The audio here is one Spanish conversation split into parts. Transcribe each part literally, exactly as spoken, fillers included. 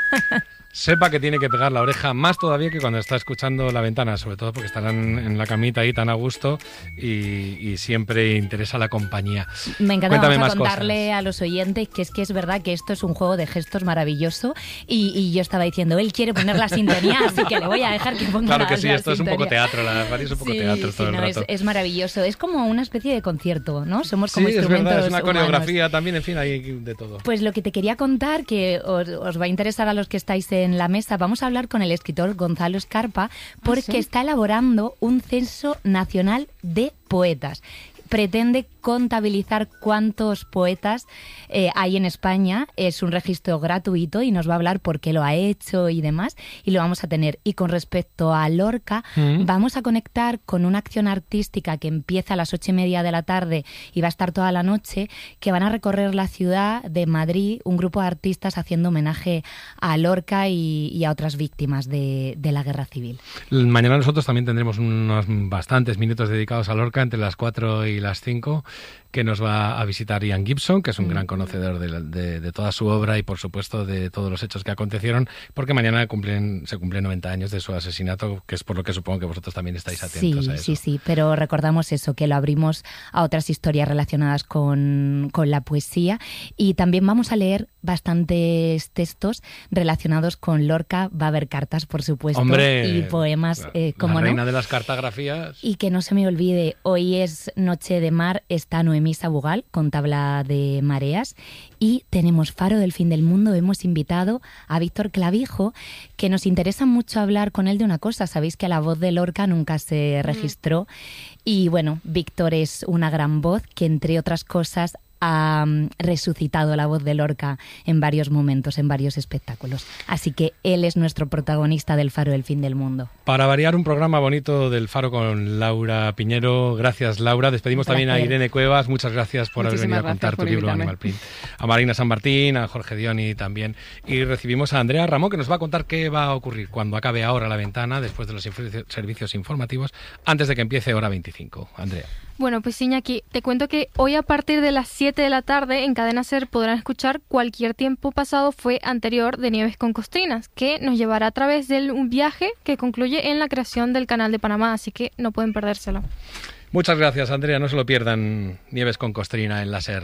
sepa que tiene que pegar la oreja más todavía que cuando está escuchando La Ventana, sobre todo porque estarán en la camita ahí tan a gusto y, y siempre interesa la compañía. Me encanta. Cuéntame Vamos más a contarle cosas. a los oyentes que es que es verdad que esto es un juego de gestos maravilloso y, y yo estaba diciendo, él quiere poner la sintonía, así que le voy a dejar que ponga Claro la que sí, la esto sintonía. es un poco teatro, la verdad es un poco Sí, teatro sí, todo el no, rato. es, es maravilloso, es como una especie de concierto, ¿no? Somos Sí, como es instrumentos verdad, es una humanos. coreografía también, en fin, hay de todo. Pues lo que te quería contar, que os, os va a interesar a los que estáis en la mesa, vamos a hablar con el escritor Gonzalo Escarpa, porque ¿Ah, sí? está elaborando un censo nacional de poetas. Pretende contabilizar cuántos poetas eh, hay en España. Es un registro gratuito y nos va a hablar por qué lo ha hecho y demás, y lo vamos a tener. Y con respecto a Lorca, Mm. vamos a conectar con una acción artística que empieza a las ocho y media de la tarde y va a estar toda la noche, que van a recorrer la ciudad de Madrid, un grupo de artistas haciendo homenaje a Lorca y, y a otras víctimas de, de la guerra civil. Mañana nosotros también tendremos unos bastantes minutos dedicados a Lorca entre las cuatro y las cinco, que nos va a visitar Ian Gibson, que es un Mm. gran conocedor de, la- de- de toda su obra y por supuesto de todos los hechos que acontecieron, porque mañana cumplen, se cumplen noventa años de su asesinato, que es por lo que supongo que vosotros también estáis atentos Sí, a eso. sí, sí, pero recordamos eso, que lo abrimos a otras historias relacionadas con, con la poesía, y también vamos a leer bastantes textos relacionados con Lorca. Va a haber cartas, por supuesto, Hombre, y poemas, la, eh, la como reina no. de las cartografías. Y que no se me olvide, hoy es Noche de Mar, está Noemí Sabugal con Tabla de Mareas, y tenemos Faro del Fin del Mundo. Hemos invitado a Víctor Clavijo, que nos interesa mucho hablar con él de una cosa. Sabéis que la voz de Lorca nunca se registró, y bueno, Víctor es una gran voz que, entre otras cosas, ha mm, resucitado la voz de Lorca en varios momentos, en varios espectáculos. Así que él es nuestro protagonista del Faro del Fin del Mundo. Para variar, un programa bonito del Faro con Laura Piñero. Gracias, Laura. Despedimos Un también a placer. Irene Cuevas. Muchas gracias por haber Muchísimas venido a contar gracias tu por libro invitarme. Animal Print. A Marina San Martín, a Jorge Dioni también. Y recibimos a Andrea Ramón, que nos va a contar qué va a ocurrir cuando acabe ahora La Ventana, después de los inf- servicios informativos, antes de que empiece hora veinticinco. Andrea. Bueno, pues Iñaki, te cuento que hoy a partir de las siete de la tarde en Cadena SER podrán escuchar Cualquier tiempo pasado fue anterior de Nieves con Costrinas, que nos llevará a través de un viaje que concluye en la creación del Canal de Panamá, así que no pueden perdérselo. Muchas gracias, Andrea. No se lo pierdan, Nieves con Costrina en la SER.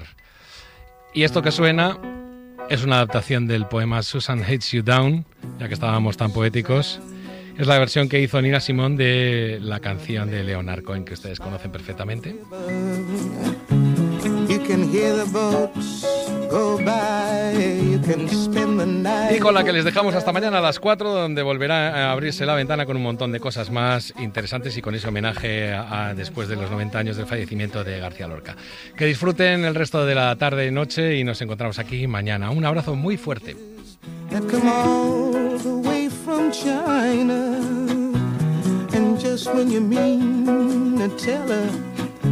Y esto que suena es una adaptación del poema Susan Hates You Down, ya que estábamos tan poéticos. Es la versión que hizo Nina Simone de la canción de Leonard Cohen, que ustedes conocen perfectamente. You can hear the boats go by, you can spend the night. Y con la que les dejamos hasta mañana a las cuatro, donde volverá a abrirse La Ventana con un montón de cosas más interesantes y con ese homenaje a, a después de los noventa años del fallecimiento de García Lorca. Que disfruten el resto de la tarde y noche y nos encontramos aquí mañana. Un abrazo muy fuerte. That come all the way from China, and just when you mean to tell her